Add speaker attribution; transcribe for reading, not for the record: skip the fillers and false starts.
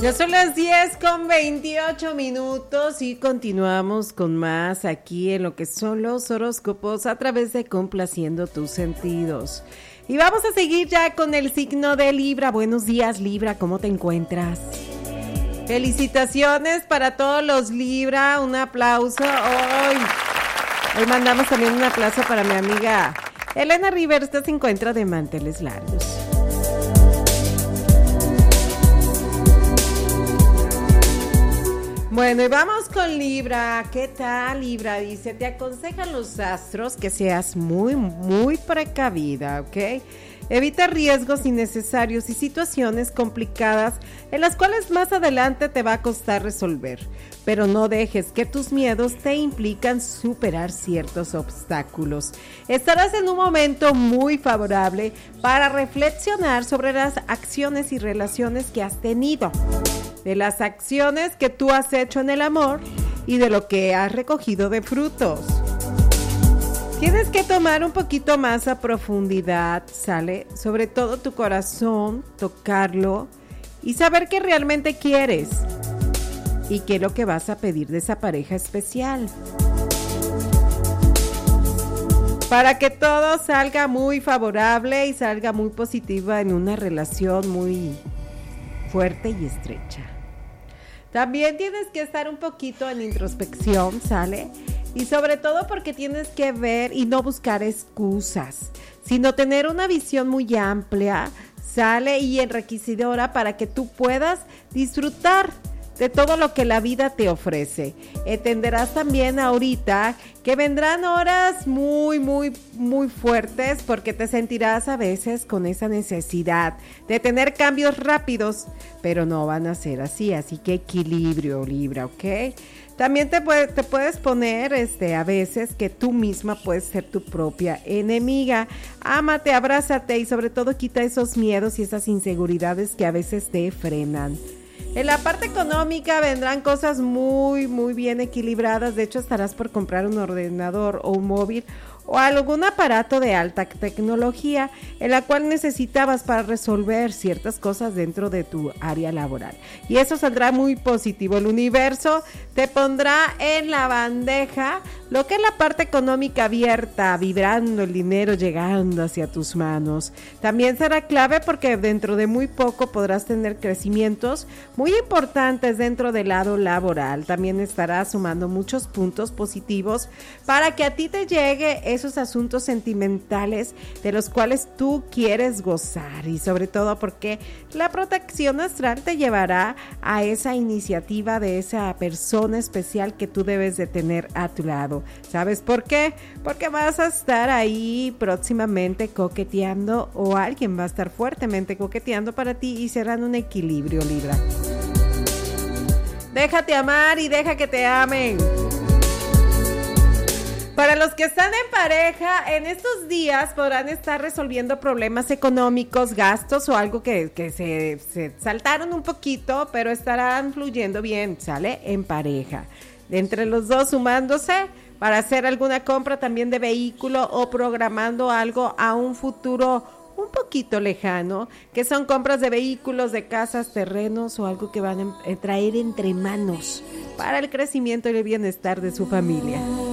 Speaker 1: Ya son las 10:28 y continuamos con más aquí en lo que son los horóscopos a través de Complaciendo tus Sentidos. Y vamos a seguir ya con el signo de Libra. Buenos días, Libra, ¿cómo te encuentras? Felicitaciones para todos los Libra, un aplauso. Hoy mandamos también un aplauso para mi amiga Elena Rivers, que se encuentra de manteles largos. Bueno, y vamos con Libra. ¿Qué tal, Libra? Dice, te aconsejan los astros que seas muy precavida, ¿ok? Evita riesgos innecesarios y situaciones complicadas en las cuales más adelante te va a costar resolver. Pero no dejes que tus miedos te implican superar ciertos obstáculos. Estarás en un momento muy favorable para reflexionar sobre las acciones y relaciones que has tenido, de las acciones que tú has hecho en el amor y de lo que has recogido de frutos. Tienes que tomar un poquito más a profundidad, ¿sale? Sobre todo tu corazón, tocarlo y saber qué realmente quieres y qué es lo que vas a pedir de esa pareja especial. Para que todo salga muy favorable y salga muy positiva en una relación muy fuerte y estrecha. También tienes que estar un poquito en introspección, ¿sale? Y sobre todo porque tienes que ver y no buscar excusas, sino tener una visión muy amplia, ¿sale? Y enriquecedora para que tú puedas disfrutar de todo lo que la vida te ofrece. Entenderás también ahorita que vendrán horas muy fuertes porque te sentirás a veces con esa necesidad de tener cambios rápidos, pero no van a ser así que equilibrio, Libra, ¿ok? También te puedes poner a veces que tú misma puedes ser tu propia enemiga. Ámate, abrázate y sobre todo quita esos miedos y esas inseguridades que a veces te frenan. En la parte económica vendrán cosas muy bien equilibradas. De hecho, estarás por comprar un ordenador o un móvil o algún aparato de alta tecnología en la cual necesitabas para resolver ciertas cosas dentro de tu área laboral. Y eso saldrá muy positivo. El universo te pondrá en la bandeja lo que es la parte económica abierta, vibrando el dinero llegando hacia tus manos. También será clave porque dentro de muy poco podrás tener crecimientos muy importantes dentro del lado laboral. También estarás sumando muchos puntos positivos para que a ti te llegue esos asuntos sentimentales de los cuales tú quieres gozar, y sobre todo porque la protección astral te llevará a esa iniciativa de esa persona especial que tú debes de tener a tu lado. ¿Sabes por qué? Porque vas a estar ahí próximamente coqueteando, o alguien va a estar fuertemente coqueteando para ti, y serán un equilibrio, Libra. Déjate amar y deja que te amen. Para los que están en pareja, en estos días podrán estar resolviendo problemas económicos, gastos o algo que se saltaron un poquito, pero estarán fluyendo bien, ¿sale? En pareja. Entre los dos sumándose para hacer alguna compra también de vehículo o programando algo a un futuro un poquito lejano, que son compras de vehículos, de casas, terrenos o algo que van a traer entre manos para el crecimiento y el bienestar de su familia.